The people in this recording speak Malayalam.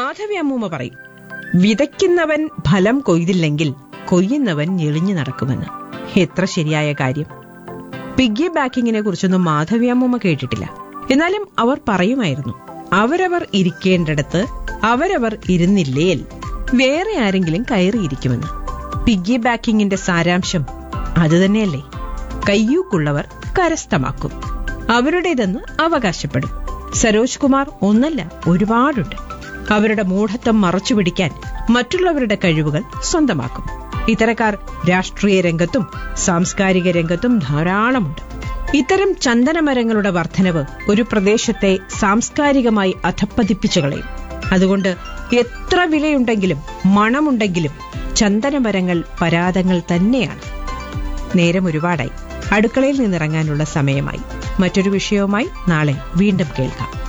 മാധവി അമ്മൂമ്മ പറയും, വിതയ്ക്കുന്നവൻ ഫലം കൊയ്തില്ലെങ്കിൽ കൊയ്യുന്നവൻ ഞെളിഞ്ഞു നടക്കുമെന്ന്. എത്ര ശരിയായ കാര്യം. പിഗ്ഗി ബാക്കിങ്ങിനെ കുറിച്ചൊന്നും മാധവി അമ്മൂമ്മ കേട്ടിട്ടില്ല. എന്നാലും അവർ പറയുമായിരുന്നു, അവരവർ ഇരിക്കേണ്ടിടത്ത് അവരവർ ഇരുന്നില്ലേൽ വേറെ ആരെങ്കിലും കയറിയിരിക്കുമെന്ന്. പിഗ്ഗി ബാക്കിങ്ങിന്റെ സാരാംശം അതുതന്നെയല്ലേ? കയ്യൂക്കുള്ളവർ കരസ്ഥമാക്കും, അവരുടേതെന്ന് അവകാശപ്പെടും. സരോജ് കുമാർ ഒന്നല്ല, ഒരുപാടുണ്ട്. അവരുടെ മൂഢത്വം മറച്ചുപിടിക്കാൻ മറ്റുള്ളവരുടെ കഴിവുകൾ സ്വന്തമാക്കും. ഇത്തരക്കാർ രാഷ്ട്രീയ രംഗത്തും സാംസ്കാരിക രംഗത്തും ധാരാളമുണ്ട്. ഇത്തരം ചന്ദനമരങ്ങളുടെ വർധനവ് ഒരു പ്രദേശത്തെ സാംസ്കാരികമായി അധപ്പതിപ്പിച്ചു കളയും. അതുകൊണ്ട് എത്ര വിലയുണ്ടെങ്കിലും മണമുണ്ടെങ്കിലും ചന്ദനമരങ്ങൾ പരാതങ്ങൾ തന്നെയാണ്. നേരം ഒരുപാടായി. അടുക്കളയിൽ നിന്നിറങ്ങാനുള്ള സമയമായി. മറ്റൊരു വിഷയവുമായി നാളെ വീണ്ടും കേൾക്കാം.